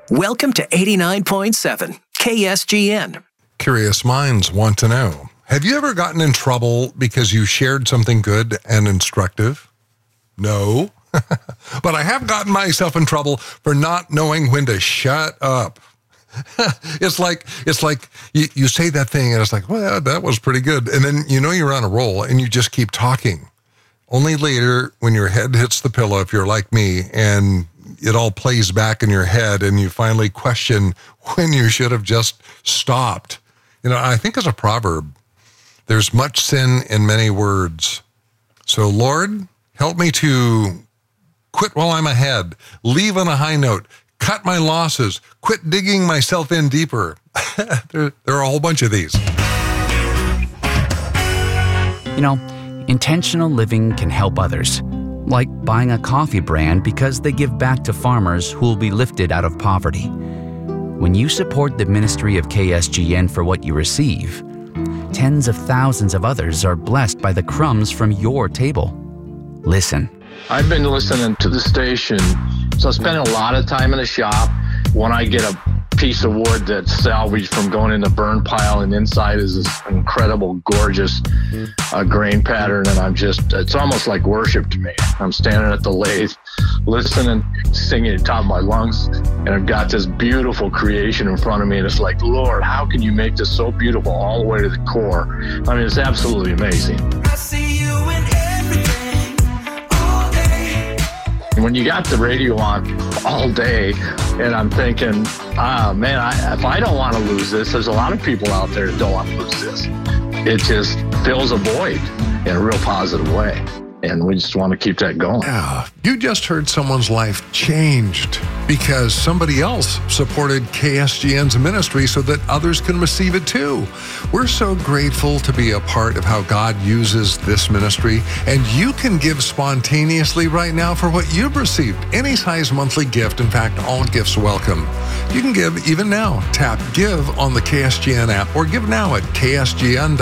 Welcome to 89.7 KSGN. Curious minds want to know, have you ever gotten in trouble because you shared something good and instructive? No. But I have gotten myself in trouble for not knowing when to shut up. It's like you say that thing and it's like, well, that was pretty good. And then you know you're on a roll and you just keep talking. Only later when your head hits the pillow, if you're like me, and it all plays back in your head and you finally question when you should have just stopped. You know, I think as a proverb, there's much sin in many words. So Lord, help me to quit while I'm ahead, leave on a high note, cut my losses, quit digging myself in deeper. There are a whole bunch of these. You know, intentional living can help others, like buying a coffee brand because they give back to farmers who will be lifted out of poverty. When you support the ministry of KSGN for what you receive, tens of thousands of others are blessed by the crumbs from your table. Listen. I've been listening to the station, so I spend a lot of time in the shop. When I get a piece of wood that's salvaged from going in the burn pile, and inside is this incredible, gorgeous grain pattern, and it's almost like worship to me. I'm standing at the lathe, listening, singing at the top of my lungs, and I've got this beautiful creation in front of me, and it's like, Lord, how can you make this so beautiful all the way to the core? I mean, it's absolutely amazing. I see you in everything, all day. When you got the radio on all day, and I'm thinking, man, if I don't want to lose this, there's a lot of people out there that don't want to lose this. It just fills a void in a real positive way. And we just want to keep that going. Yeah, you just heard someone's life changed because somebody else supported KSGN's ministry so that others can receive it too. We're so grateful to be a part of how God uses this ministry, and you can give spontaneously right now for what you've received. Any size monthly gift, in fact, all gifts welcome. You can give even now. Tap Give on the KSGN app or give now at ksgn.com.